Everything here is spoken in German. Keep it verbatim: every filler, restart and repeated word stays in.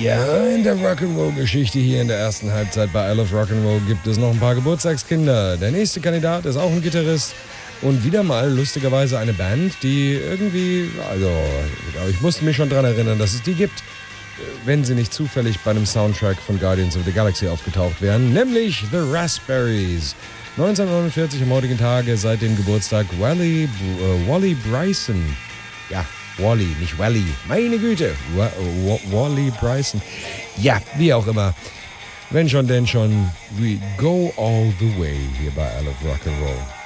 Ja, in der Rock'n'Roll-Geschichte hier in der ersten Halbzeit bei I Love Rock'n'Roll gibt es noch ein paar Geburtstagskinder. Der nächste Kandidat ist auch ein Gitarrist und wieder mal lustigerweise eine Band, die irgendwie, also ich musste mich schon dran erinnern, dass es die gibt, wenn sie nicht zufällig bei einem Soundtrack von Guardians of the Galaxy aufgetaucht wären, nämlich The Raspberries. neunzehnhundertneunundvierzig am heutigen Tage seit dem Geburtstag Wally, äh, Wally Bryson. Ja, Wally, nicht Wally. Meine Güte. Wa- Wa- Wally Bryson. Ja, wie auch immer. Wenn schon, denn schon. We go all the way hier bei I Love Rock'n'Roll.